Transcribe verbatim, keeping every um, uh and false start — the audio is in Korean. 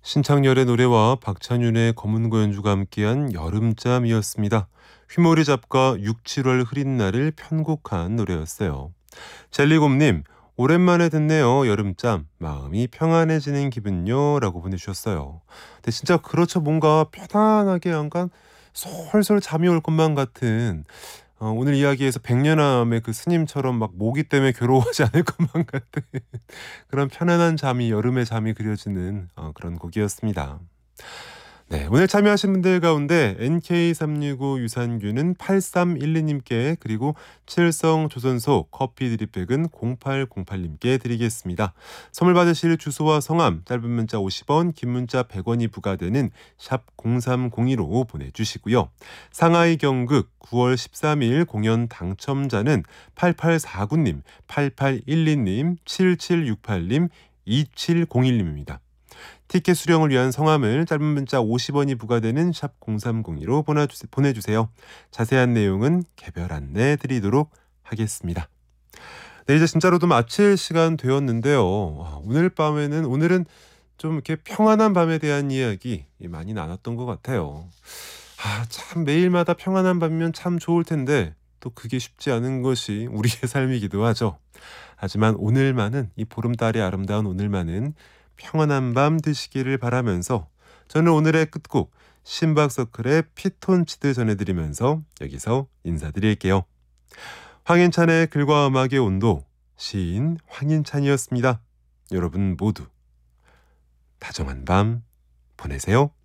신창열의 노래와 박찬윤의 검은고 연주가 함께한 여름잠이었습니다. 휘모리 잡과 육, 칠월 흐린 날을 편곡한 노래였어요. 젤리곰님, 오랜만에 듣네요. 여름잠. 마음이 평안해지는 기분요. 라고 보내주셨어요. 근데 진짜 그렇죠. 뭔가 편안하게 약간 솔솔 잠이 올 것만 같은 어, 오늘 이야기에서 백년함의 그 스님처럼 막 모기 때문에 괴로워하지 않을 것만 같은 그런 편안한 잠이 여름의 잠이 그려지는 어, 그런 곡이었습니다. 네, 오늘 참여하신 분들 가운데 엔케이 삼육오 유산균은 팔삼일이님께 그리고 칠성 조선소 커피 드립백은 공팔공팔님께 드리겠습니다. 선물 받으실 주소와 성함 짧은 문자 오십 원 긴 문자 백 원이 부과되는 샵 공삼공이로 보내주시고요. 상하이 경극 구월 십삼일 공연 당첨자는 팔팔사구님, 팔팔일이님, 칠칠육팔님, 이칠공일님입니다. 티켓 수령을 위한 성함을 짧은 문자 오십 원이 부과되는 샵 공삼공이로 보내주세요. 자세한 내용은 개별 안내 드리도록 하겠습니다. 네, 이제 진짜로도 마칠 시간 되었는데요. 오늘 밤에는 오늘은 좀 이렇게 평안한 밤에 대한 이야기 많이 나눴던 것 같아요. 아, 참 매일마다 평안한 밤이면 참 좋을 텐데 또 그게 쉽지 않은 것이 우리의 삶이기도 하죠. 하지만 오늘만은 이 보름달의 아름다운 오늘만은 평안한 밤 되시기를 바라면서 저는 오늘의 끝곡 심박서클의 피톤치드 전해드리면서 여기서 인사드릴게요. 황인찬의 글과 음악의 온도 시인 황인찬이었습니다. 여러분 모두 다정한 밤 보내세요.